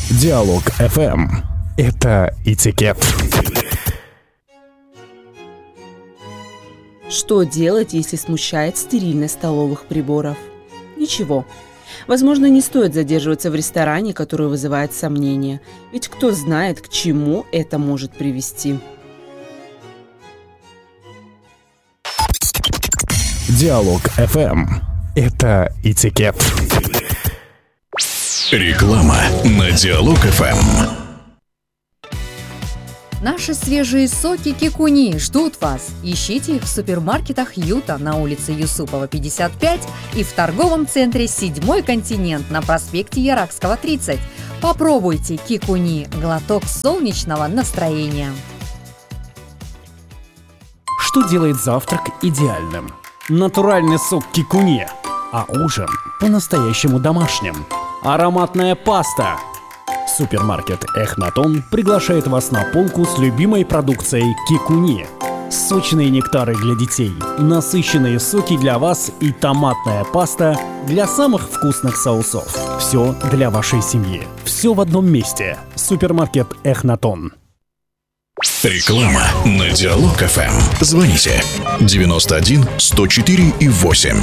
Диалог FM. Это этикет. Что делать, если смущает стерильность столовых приборов? Ничего. Возможно, не стоит задерживаться в ресторане, который вызывает сомнения, ведь кто знает, к чему это может привести. Диалог FM. Это этикет. Реклама на Диалог FM. Наши свежие соки Кикуни ждут вас. Ищите их в супермаркетах Юта на улице Юсупова, 55 и в торговом центре «Седьмой континент» на проспекте Яракского, 30. Попробуйте Кикуни – глоток солнечного настроения. Что делает завтрак идеальным? Натуральный сок кикуни, а ужин по-настоящему домашним. Ароматная паста. Супермаркет Эхнатон приглашает вас на полку с любимой продукцией кикуни. Сочные нектары для детей, насыщенные соки для вас и томатная паста для самых вкусных соусов. Все для вашей семьи. Все в одном месте. Супермаркет Эхнатон. Реклама на Диалог FM. Звоните 91 104 и 8.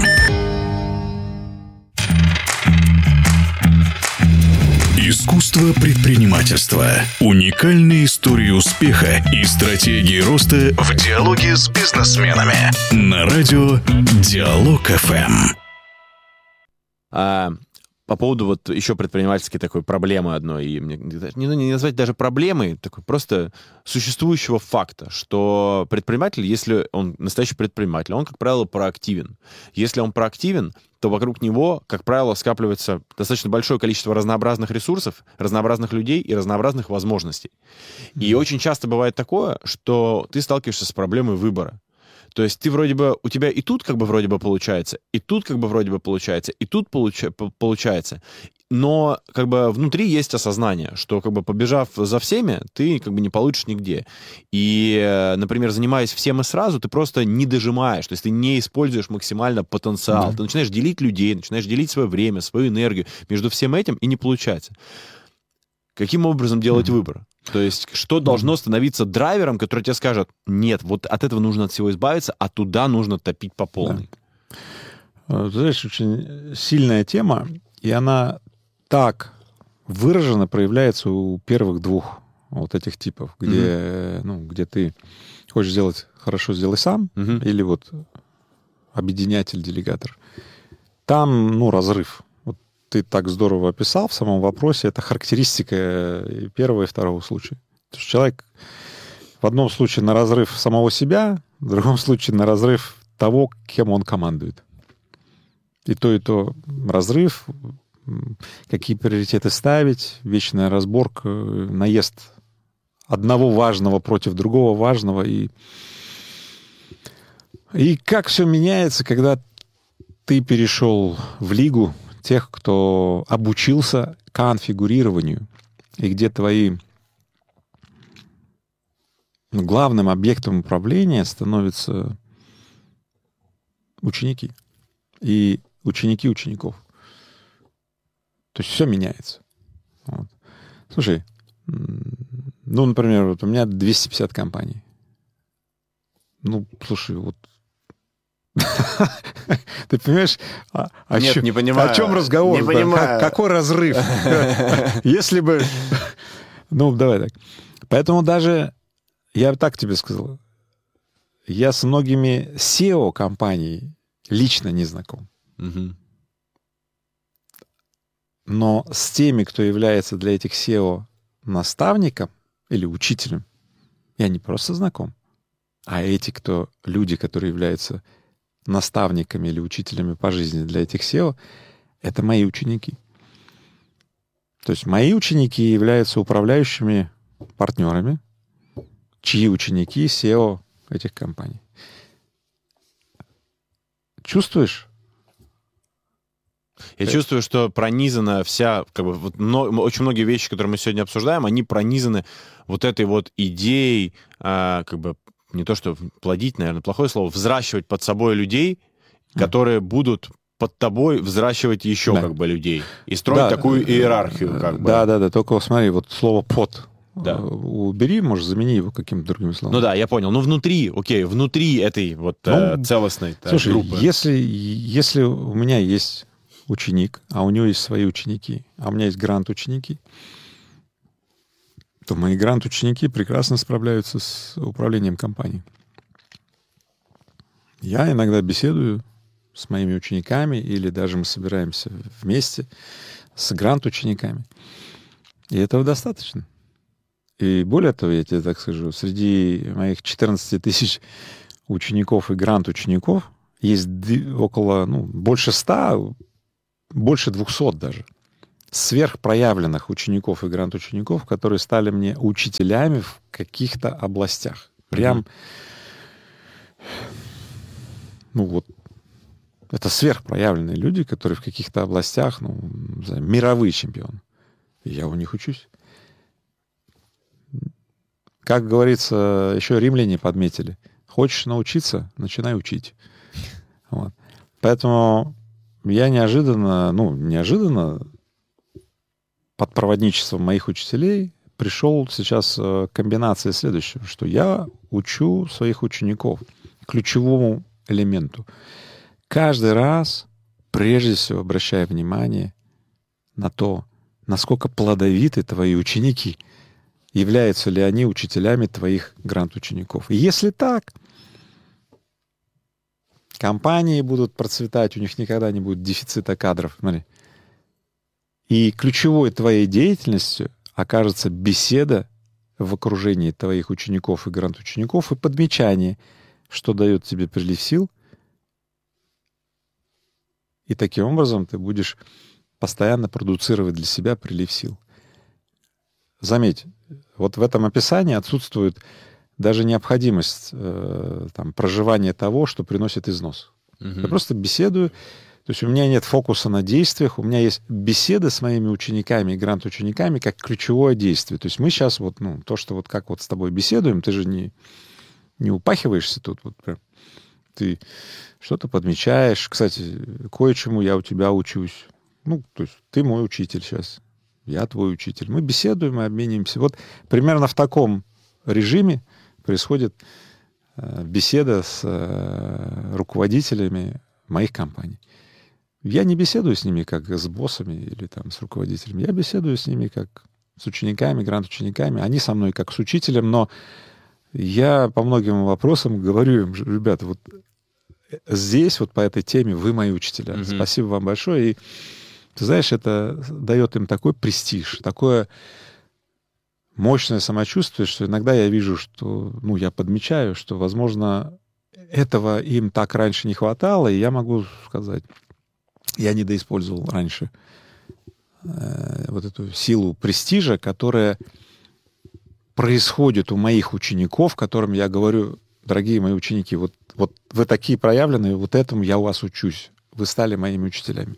Искусство предпринимательства. Уникальные истории успеха и стратегии роста в диалоге с бизнесменами. На радио Диалог FM. По поводу вот еще предпринимательской такой проблемы одной, и не назвать даже проблемой, такой просто существующего факта, что предприниматель, если он настоящий предприниматель, он, как правило, проактивен. Если он проактивен, то вокруг него, как правило, скапливается достаточно большое количество разнообразных ресурсов, разнообразных людей и разнообразных возможностей. И очень часто бывает такое, что ты сталкиваешься с проблемой выбора. То есть ты вроде бы, у тебя и тут как бы вроде бы получается, и тут как бы вроде бы получается, и тут получается. Но как бы внутри есть осознание, что как бы побежав за всеми, ты как бы не получишь нигде. И, например, занимаясь всем и сразу, ты просто не дожимаешь, то есть ты не используешь максимально потенциал. Ты начинаешь делить людей, начинаешь делить свое время, свою энергию между всем этим, и не получается. Каким образом делать выбор? То есть что должно становиться драйвером, который тебе скажет: нет, вот от этого нужно от всего избавиться, а туда нужно топить по полной. Да. Ты знаешь, очень сильная тема, и она так выраженно проявляется у первых двух вот этих типов, где, где ты хочешь сделать хорошо, сделай сам, или вот объединятель, делегатор. Там, разрыв. Ты так здорово описал в самом вопросе, это характеристика и первого, и второго случая. То есть человек в одном случае на разрыв самого себя, в другом случае на разрыв того, кем он командует. И то разрыв, какие приоритеты ставить, вечная разборка, наезд одного важного против другого важного. И как все меняется, когда ты перешел в лигу тех, кто обучился конфигурированию, и где твои главным объектом управления становятся ученики и ученики учеников. То есть все меняется. Вот. Слушай, например, вот у меня 250 компаний. Слушай, вот ты понимаешь, не понимаю. О чем разговор? Не понимаю. Какой разрыв? Если бы... давай так. Поэтому даже, я так тебе сказал, я с многими SEO компаний лично не знаком. Но с теми, кто является для этих SEO наставником или учителем, я не просто знаком, а люди, которые являются наставниками или учителями по жизни для этих SEO, это мои ученики. То есть мои ученики являются управляющими партнерами, чьи ученики SEO этих компаний. Чувствуешь? Я чувствую, что пронизана вся, очень многие вещи, которые мы сегодня обсуждаем, они пронизаны вот этой вот идеей, не то что плодить, наверное, плохое слово, взращивать под собой людей, которые будут под тобой взращивать еще Да. как бы людей и строить такую иерархию как бы. Да. Только смотри, вот слово «под» Да. убери, может, замени его каким-то другим словом. Ну да, я понял. Ну внутри этой вот целостной Слушай, группы. если у меня есть ученик, а у него есть свои ученики, а у меня есть грант-ученики, то мои грант-ученики прекрасно справляются с управлением компанией. Я иногда беседую с моими учениками, или даже мы собираемся вместе с грант-учениками. И этого достаточно. И более того, я тебе так скажу, среди моих 14 тысяч учеников и грант-учеников есть около, больше 100, больше 200 даже сверхпроявленных учеников и грант-учеников, которые стали мне учителями в каких-то областях. Прям, это сверхпроявленные люди, которые в каких-то областях, не знаю, мировые чемпионы. И я у них учусь. Как говорится, еще римляне подметили. Хочешь научиться, начинай учить. Вот. Поэтому я неожиданно под проводничеством моих учителей пришел сейчас к комбинации следующего, что я учу своих учеников ключевому элементу. Каждый раз, прежде всего, обращая внимание на то, насколько плодовиты твои ученики, являются ли они учителями твоих грант-учеников. И если так, компании будут процветать, у них никогда не будет дефицита кадров. Смотри. И ключевой твоей деятельностью окажется беседа в окружении твоих учеников и грант-учеников и подмечание, что дает тебе прилив сил. И таким образом ты будешь постоянно продуцировать для себя прилив сил. Заметь, вот в этом описании отсутствует даже необходимость проживания того, что приносит износ. Я просто беседую. То есть у меня нет фокуса на действиях, у меня есть беседы с моими учениками и грант-учениками как ключевое действие. То есть мы сейчас то, что как с тобой беседуем, ты же не упахиваешься тут. Вот прям. Ты что-то подмечаешь. Кстати, кое-чему я у тебя учусь. То есть ты мой учитель сейчас, я твой учитель. Мы беседуем, мы обмениваемся. Вот примерно в таком режиме происходит беседа с руководителями моих компаний. Я не беседую с ними как с боссами или с руководителями. Я беседую с ними как с учениками, грант-учениками. Они со мной как с учителем, но я по многим вопросам говорю им: ребята, вот здесь, вот по этой теме вы мои учителя. Спасибо вам большое. И ты знаешь, это дает им такой престиж, такое мощное самочувствие, что иногда я вижу, что, я подмечаю, что, возможно, этого им так раньше не хватало, и я могу сказать, я недоиспользовал раньше вот эту силу престижа, которая происходит у моих учеников, которым я говорю: дорогие мои ученики, вот вы такие проявленные, вот этому я у вас учусь. Вы стали моими учителями.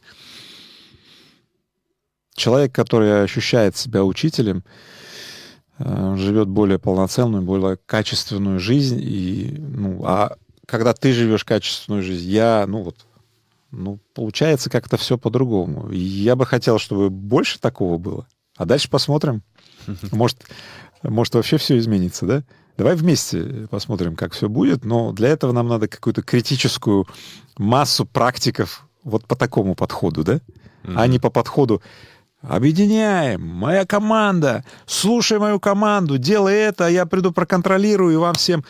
Человек, который ощущает себя учителем, живет более полноценную, более качественную жизнь. А когда ты живешь качественную жизнь, получается как-то все по-другому. И я бы хотел, чтобы больше такого было. А дальше посмотрим. Может вообще все изменится, да? Давай вместе посмотрим, как все будет. Но для этого нам надо какую-то критическую массу практиков вот по такому подходу, да? А не по подходу: объединяем, моя команда, слушай мою команду, делай это, а я приду проконтролирую и вам всем...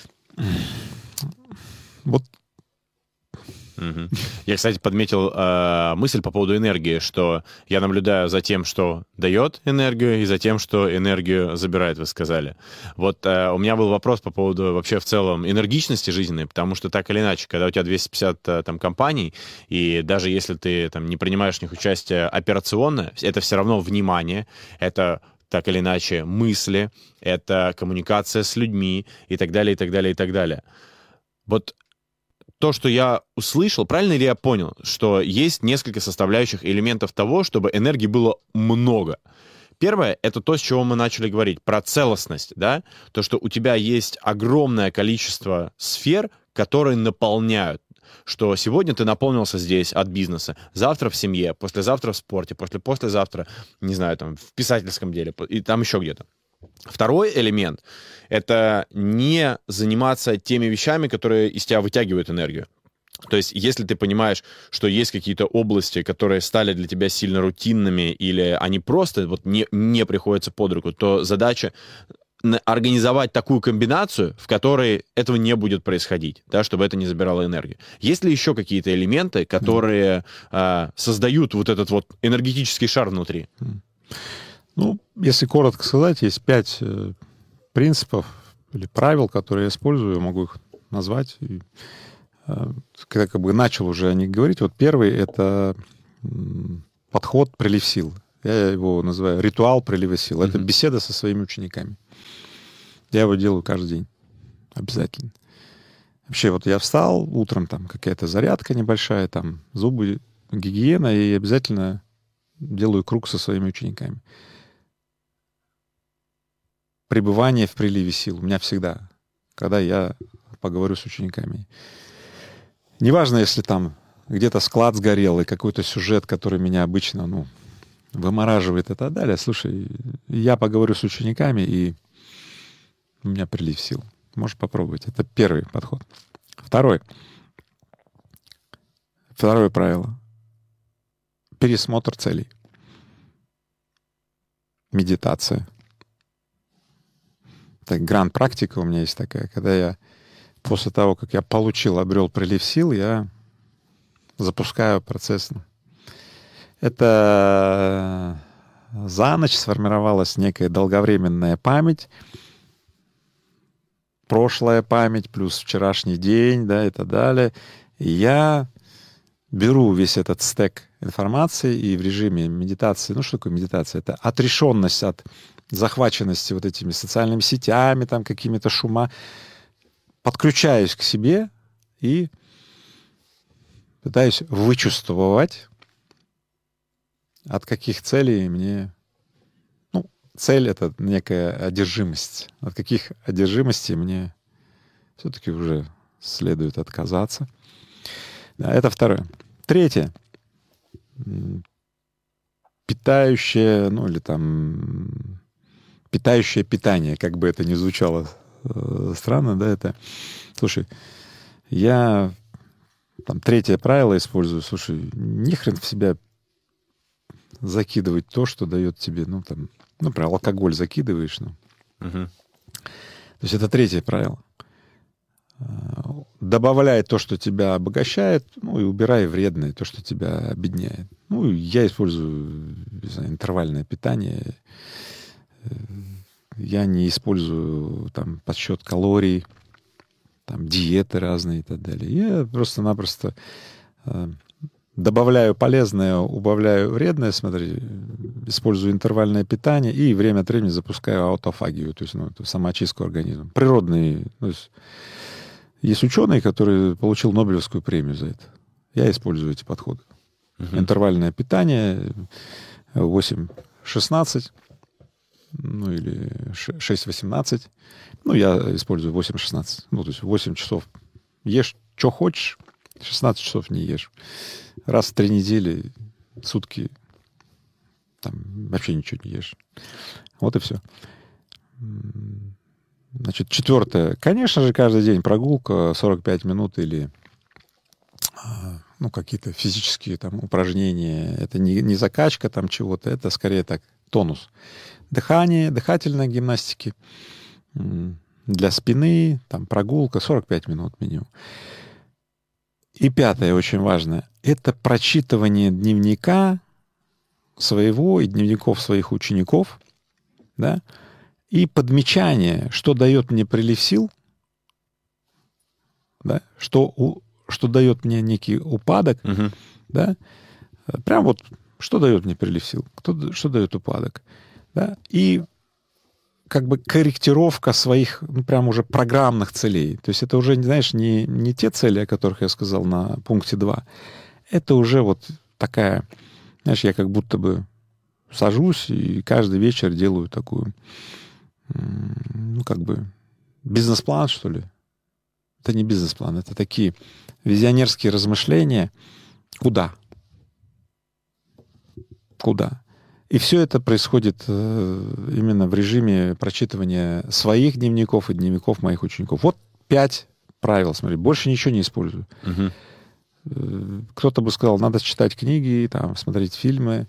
Вот. Я, кстати, подметил мысль по поводу энергии, что я наблюдаю за тем, что дает энергию, и за тем, что энергию забирает, вы сказали. Вот у меня был вопрос по поводу вообще в целом энергичности жизненной, потому что так или иначе, когда у тебя 250 компаний, и даже если ты не принимаешь в них участие операционно, это все равно внимание, это так или иначе мысли, это коммуникация с людьми и так далее, и так далее, и так далее. Вот то, что я услышал, правильно ли я понял, что есть несколько составляющих элементов того, чтобы энергии было много? Первое — это то, с чего мы начали говорить, про целостность, да? То, что у тебя есть огромное количество сфер, которые наполняют. что сегодня ты наполнился здесь от бизнеса, завтра в семье, послезавтра в спорте, послезавтра, не знаю, там, в писательском деле, и там еще где-то. Второй элемент — это не заниматься теми вещами, которые из тебя вытягивают энергию. То есть, если ты понимаешь, что есть какие-то области, которые стали для тебя сильно рутинными, или они просто вот не приходятся под руку, то задача организовать такую комбинацию, в которой этого не будет происходить, да, чтобы это не забирало энергию. Есть ли еще какие-то элементы, которые создают вот этот вот энергетический шар внутри? Ну, если коротко сказать, есть 5 принципов или правил, которые я использую, я могу их назвать. И, когда как бы начал уже о них говорить, вот первый — это подход «Прилив сил». Я его называю ритуал прилива сил. Это беседа со своими учениками. Я его делаю каждый день. Обязательно. Вообще, вот я встал, утром там какая-то зарядка небольшая, там зубы, гигиена, и обязательно делаю круг со своими учениками. Пребывание в приливе сил у меня всегда, когда я поговорю с учениками. Неважно, если там где-то склад сгорел, и какой-то сюжет, который меня обычно, вымораживает и так далее. Слушай, я поговорю с учениками, и у меня прилив сил. Можешь попробовать. Это первый подход. Второе правило. Пересмотр целей. Медитация. Так, гранд-практика у меня есть такая, когда я после того, как я обрел прилив сил, я запускаю процесс. Это за ночь сформировалась некая долговременная память, прошлая память плюс вчерашний день, да, и так далее. И я беру весь этот стек информации и в режиме медитации, что такое медитация? Это отрешенность от захваченности вот этими социальными сетями, там какими-то шума, подключаюсь к себе и пытаюсь вычувствовать, от каких целей мне... Цель — это некая одержимость. От каких одержимостей мне все-таки уже следует отказаться. Да, это второе. Третье. Питающее, или там... питающее питание, как бы это ни звучало странно, да, это... Слушай, я там третье правило использую. Слушай, ни хрен в себя закидывать то, что дает тебе, например, алкоголь закидываешь. То есть это третье правило. Добавляй то, что тебя обогащает, и убирай вредное, то, что тебя обедняет. Я использую, не знаю, интервальное питание. Я не использую там подсчет калорий, там диеты разные и так далее. Я просто-напросто добавляю полезное, убавляю вредное, смотри, использую интервальное питание и время от времени запускаю аутофагию, то есть самоочистку организма. Природный. Есть ученый, который получил Нобелевскую премию за это. Я использую эти подходы. Интервальное питание 8-16, или 6-18. Я использую 8-16. То есть 8 часов ешь, что хочешь, 16 часов не ешь. Раз в 3 недели, сутки, там вообще ничего не ешь. Вот и все. Значит, четвертое. Конечно же, каждый день прогулка 45 минут или какие-то физические там упражнения. Это не закачка там чего-то, это скорее так тонус. Дыхание, дыхательные гимнастики. Для спины там прогулка 45 минут минимум. И пятое, очень важное, это прочитывание дневника своего и дневников своих учеников, да, и подмечание, что дает мне прилив сил, да, что дает мне некий упадок, да, прям вот что дает мне прилив сил, что дает упадок, да, и как бы корректировка своих, прям уже программных целей. То есть это уже, знаешь, не те цели, о которых я сказал на пункте 2. Это уже вот такая, знаешь, я как будто бы сажусь и каждый вечер делаю такую, бизнес-план, что ли. Это не бизнес-план, это такие визионерские размышления. Куда? И все это происходит именно в режиме прочитывания своих дневников и дневников моих учеников. Вот 5 правил, смотри, больше ничего не использую. Кто-то бы сказал, надо читать книги, там, смотреть фильмы.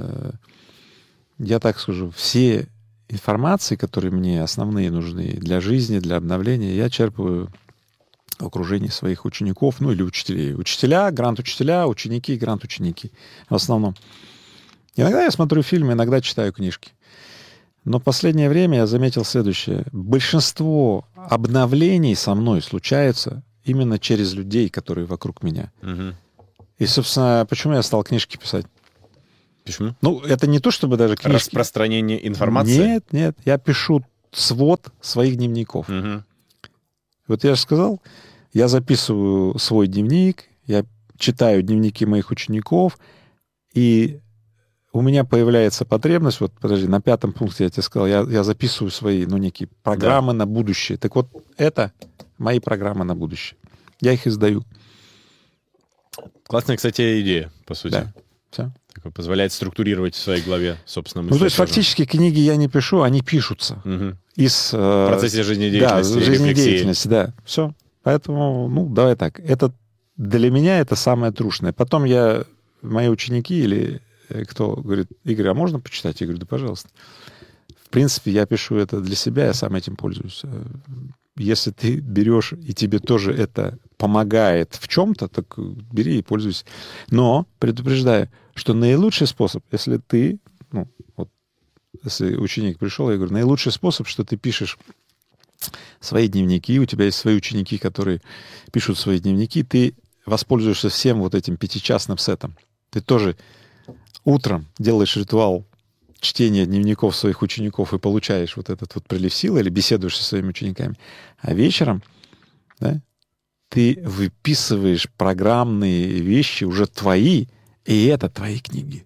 Я так скажу, все информации, которые мне основные нужны для жизни, для обновления, я черпаю в окружении своих учеников, ну или учителей. Учителя, грант-учителя, ученики, грант-ученики. В основном. Иногда я смотрю фильмы, иногда читаю книжки. Но в последнее время я заметил следующее. Большинство обновлений со мной случаются именно через людей, которые вокруг меня. И, собственно, почему я стал книжки писать? Почему? Ну, это не то, чтобы даже книжки... Распространение информации? Нет. Я пишу свод своих дневников. Вот я же сказал, я записываю свой дневник, я читаю дневники моих учеников, и у меня появляется потребность, вот, подожди, на 5 пункте я тебе сказал, я записываю свои, некие программы на будущее. Так вот, это мои программы на будущее. Я их издаю. Классная, кстати, идея, по сути. Да, все. Такое позволяет структурировать в своей голове, собственно, мысли. Ну, то есть, фактически, книги я не пишу, они пишутся. В процессе жизнедеятельности. Да, жизнедеятельности, да. Все. Поэтому, давай так. Это для меня это самое трушное. Потом мои ученики или кто говорит, Игорь, а можно почитать? Я говорю, да, пожалуйста. В принципе, я пишу это для себя, я сам этим пользуюсь. Если ты берешь, и тебе тоже это помогает в чем-то, так бери и пользуйся. Но предупреждаю, что наилучший способ, если ты, если ученик пришел, я говорю, наилучший способ, что ты пишешь свои дневники, у тебя есть свои ученики, которые пишут свои дневники, ты воспользуешься всем вот этим 5-часным сетом. Ты тоже утром делаешь ритуал чтения дневников своих учеников и получаешь вот этот вот прилив силы или беседуешь со своими учениками. А вечером, ты выписываешь программные вещи уже твои, и это твои книги.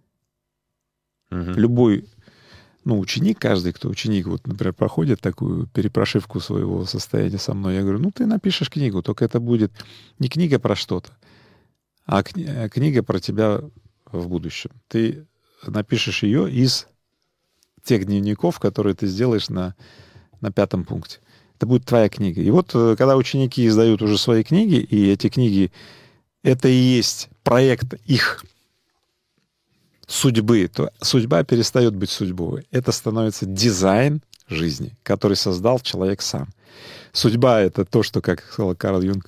Любой, ученик, каждый, кто ученик, вот, например, проходит такую перепрошивку своего состояния со мной, я говорю, ты напишешь книгу, только это будет не книга про что-то, а книга про тебя в будущем. Ты напишешь ее из тех дневников, которые ты сделаешь на 5 пункте. Это будет твоя книга. И вот, когда ученики издают уже свои книги, и эти книги, это и есть проект их судьбы, то судьба перестает быть судьбой. Это становится дизайн жизни, который создал человек сам. Судьба — это то, что, как сказал Карл Юнг,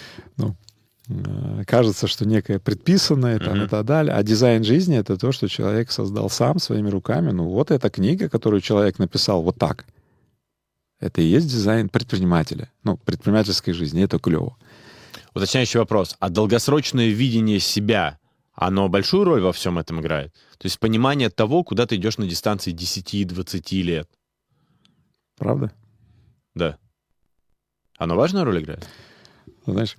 кажется, что некое предписанное и так далее. А дизайн жизни — это то, что человек создал сам своими руками. Вот эта книга, которую человек написал вот так. Это и есть дизайн предпринимателя. Предпринимательской жизни. Это клево. Уточняющий вопрос. А долгосрочное видение себя, оно большую роль во всем этом играет? То есть понимание того, куда ты идешь на дистанции 10-20 лет. Правда? Да. Оно важную роль играет? Знаешь,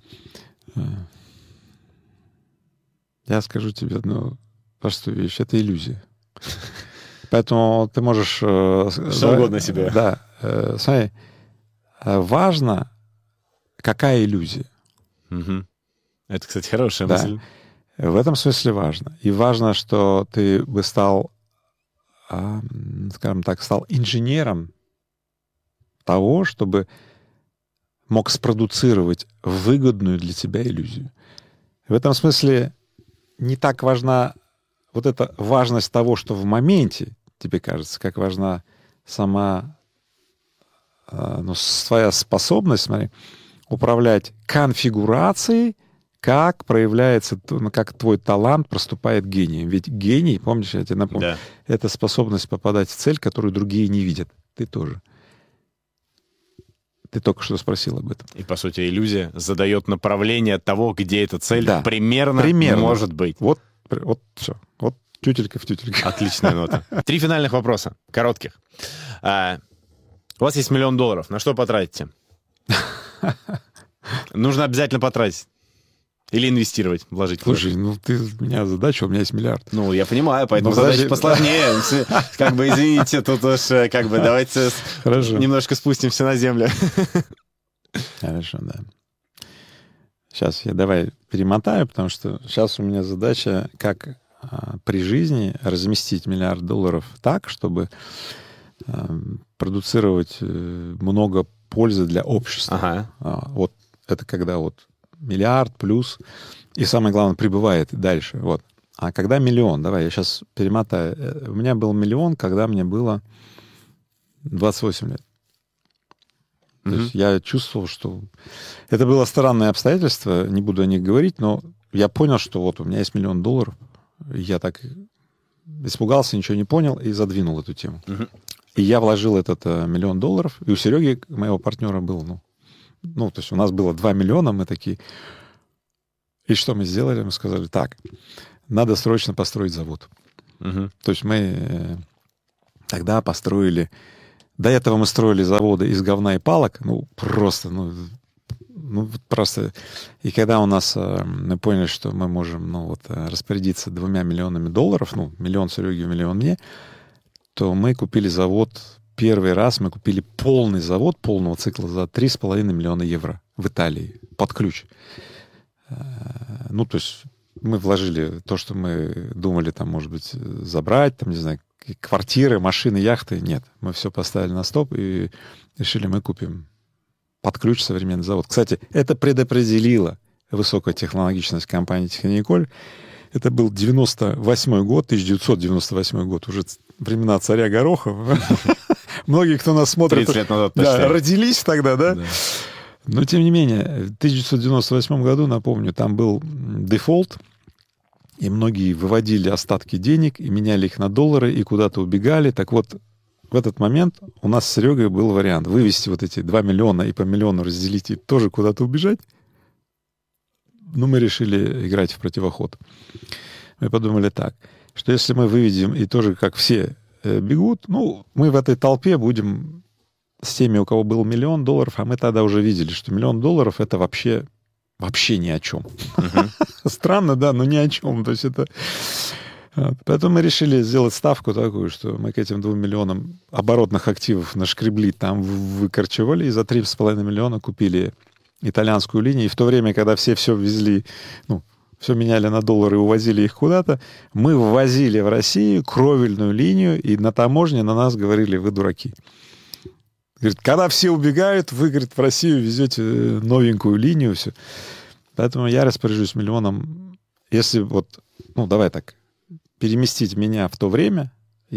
я скажу тебе одну простую вещь. Это иллюзия. Поэтому ты можешь... Что угодно себе. Да. Смотри, важно, какая иллюзия. Это, кстати, хорошая мысль. В этом смысле важно. И важно, что ты бы стал, скажем так, стал инженером того, чтобы мог спродуцировать выгодную для тебя иллюзию. В этом смысле не так важна вот эта важность того, что в моменте тебе кажется, как важна сама твоя способность, смотри, управлять конфигурацией, как проявляется, как твой талант проступает гением. Ведь гений, помнишь, я тебе напомню, это способность попадать в цель, которую другие не видят. Ты тоже. Ты только что спросил об этом. И, по сути, иллюзия задает направление того, где эта цель примерно может быть. Вот все. Вот тютелька в тютельке. Отличная нота. 3 финальных вопроса, коротких. У вас есть $1 миллион. На что потратите? Нужно обязательно потратить. Или инвестировать, вложить. Слушай, ты меня озадачил, у меня есть $1 миллиард. Я понимаю, поэтому задача посложнее. Извините, тут уж давайте немножко спустимся на землю. Хорошо, да. Сейчас я давай перемотаю, потому что сейчас у меня задача, как при жизни разместить $1 миллиард так, чтобы продуцировать много пользы для общества. Ага. Вот это когда вот миллиард плюс, и самое главное, прибывает дальше. Вот. А когда миллион, давай я сейчас перемотаю. У меня был миллион, когда мне было 28 лет. То есть я чувствовал, что... Это было странное обстоятельство, не буду о них говорить, но я понял, что вот у меня есть $1 миллион. Я так испугался, ничего не понял и задвинул эту тему. И я вложил этот $1 миллион, и у Сереги, моего партнера, был, то есть у нас было 2 миллиона, мы такие... И что мы сделали? Мы сказали, так, надо срочно построить завод. То есть мы тогда построили... До этого мы строили заводы из говна и палок, просто. И когда у нас мы поняли, что мы можем, распорядиться $2 миллионами, $1 миллион Сереге, $1 миллион мне, то мы купили завод. Первый раз мы купили полный завод полного цикла за 3,5 миллиона евро в Италии под ключ. То есть мы вложили то, что мы думали, там, может быть, забрать, там, не знаю, квартиры, машины, яхты. Нет, мы все поставили на стоп и решили, мы купим под ключ современный завод. Кстати, это предопределило высокая технологичность компании «Техниколь». Это был 1998 год, уже времена царя Горохова. Многие, кто нас смотрит, 30 лет назад почти. Родились тогда, да? Но, тем не менее, в 1998 году, напомню, там был дефолт, и многие выводили остатки денег и меняли их на доллары, и куда-то убегали. Так вот, в этот момент у нас с Серегой был вариант вывести вот эти 2 миллиона и по миллиону разделить и тоже куда-то убежать. Но мы решили играть в противоход. Мы подумали так, что если мы выведем и тоже, как все бегут, мы в этой толпе будем с теми, у кого был $1 миллион, а мы тогда уже видели, что $1 миллион — это вообще ни о чем. Странно, да, но ни о чем. То есть это... Поэтому мы решили сделать ставку такую, что мы к этим 2 миллионам оборотных активов нашкребли, там выкорчевали, и за 3,5 миллиона купили итальянскую линию. И в то время, когда все везли, все меняли на доллары и увозили их куда-то, мы ввозили в Россию кровельную линию, и на таможне на нас говорили: вы дураки. Говорит, когда все убегают, вы, говорит, в Россию везете новенькую линию, все. Поэтому я распоряжусь $1 миллионом. Если давай так, переместить меня в то время,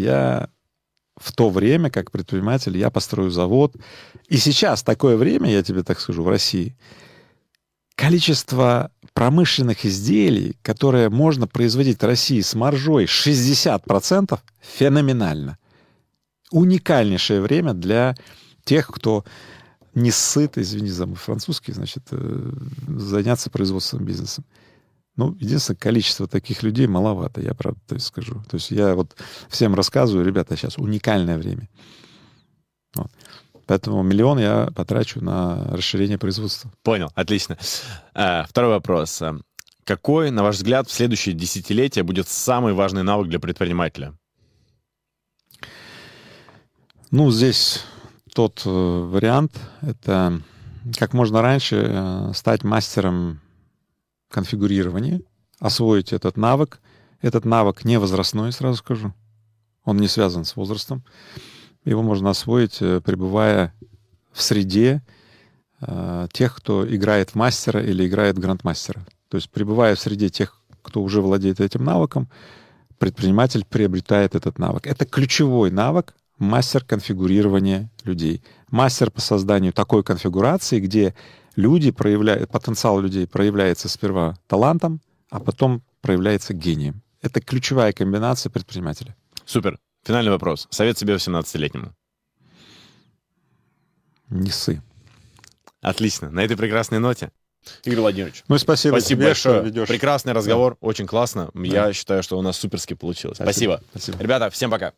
как предприниматель, я построю завод. И сейчас такое время, я тебе так скажу, в России, количество промышленных изделий, которые можно производить в России с маржой 60%, феноменально. Уникальнейшее время для тех, кто не сыт, извини за французский, заняться производственным бизнесом. Единственное, количество таких людей маловато, я правда скажу. То есть я всем рассказываю, ребята, сейчас уникальное время. Поэтому $1 миллион я потрачу на расширение производства. Понял, отлично. Второй вопрос. Какой, на ваш взгляд, в следующее десятилетие будет самый важный навык для предпринимателя? Здесь тот вариант, это как можно раньше стать мастером конфигурирования, освоить этот навык. Этот навык не возрастной, сразу скажу. Он не связан с возрастом. Его можно освоить, пребывая в среде тех, кто играет в мастера или играет в грандмастера. То есть, пребывая в среде тех, кто уже владеет этим навыком, предприниматель приобретает этот навык. Это ключевой навык — мастер конфигурирования людей. Мастер по созданию такой конфигурации, где потенциал людей проявляется сперва талантом, а потом проявляется гением. Это ключевая комбинация предпринимателя. Супер. Финальный вопрос. Совет себе 18-летнему. Не ссы. Отлично. На этой прекрасной ноте. Игорь Владимирович. Спасибо. Спасибо большое. Прекрасный разговор. Да. Очень классно. Да. Я считаю, что у нас суперски получилось. Спасибо. Ребята, всем пока.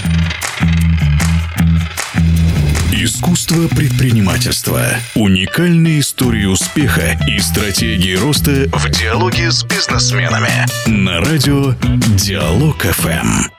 Искусство предпринимательства. Уникальные истории успеха и стратегии роста в диалоге с бизнесменами. На радио Диалог ФМ.